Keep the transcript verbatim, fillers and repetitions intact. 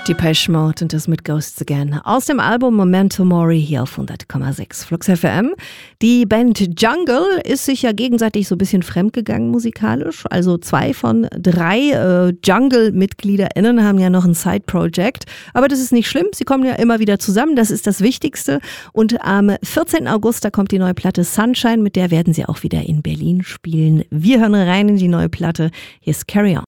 Depeche Mode und das mit Ghosts Again. Aus dem Album Memento Mori hier auf hundert Komma sechs Flux F M. Die Band Jungle ist sich ja gegenseitig so ein bisschen fremdgegangen musikalisch. Also zwei von drei äh, Jungle-MitgliederInnen haben ja noch ein Side-Project. Aber das ist nicht schlimm, sie kommen ja immer wieder zusammen, das ist das Wichtigste. Und am vierzehnten August, da kommt die neue Platte Sunshine, mit der werden sie auch wieder in Berlin spielen. Wir hören rein in die neue Platte. Hier ist Carry On.